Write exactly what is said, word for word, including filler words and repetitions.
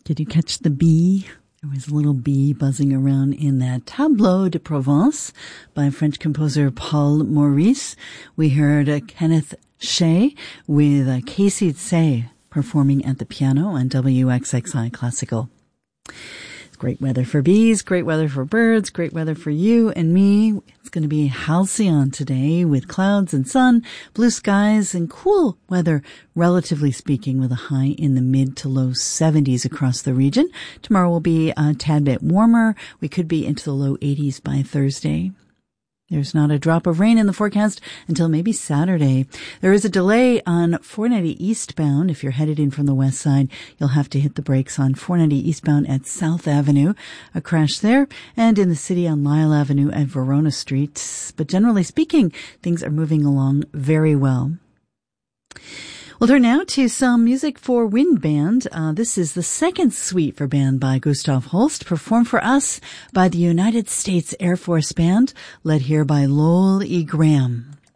Did you catch the bee? There was a little bee buzzing around in that Tableau de Provence by French composer Paul Maurice. We heard uh, Kenneth Shea with uh, Casey Tse performing at the piano on W X X I Classical. It's great weather for bees, great weather for birds, great weather for you and me. It's going to be halcyon today with clouds and sun, blue skies, and cool weather, relatively speaking, with a high in the mid to low seventies across the region. Tomorrow will be a tad bit warmer. We could be into the low eighties by Thursday. There's not a drop of rain in the forecast until maybe Saturday. There is a delay on four ninety eastbound. If you're headed in from the west side, you'll have to hit the brakes on four ninety eastbound at South Avenue. A crash there. And in the city on Lyle Avenue at Verona Street. But generally speaking, things are moving along very well. We'll turn now to some music for wind band. Uh, this is the second suite for band by Gustav Holst, performed for us by the United States Air Force Band, led here by Lowell E. Graham.